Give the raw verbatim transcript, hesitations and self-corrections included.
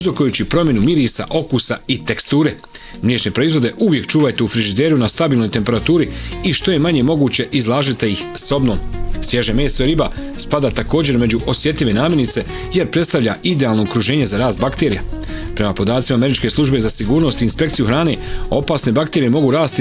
uzrokujući promjenu mirisa, okusa i teksture. Mliječne proizvode uvijek čuvajte u frižideru na stabilnoj temperaturi i što je manje moguće izlažite ih sobnom. Svježe meso i riba spada također među osjetljive namirnice jer predstavlja idealno okruženje za rast bakterija. Prema podacima Američke službe za sigurnost i inspekciju hrane, opasne bakterije mogu rasti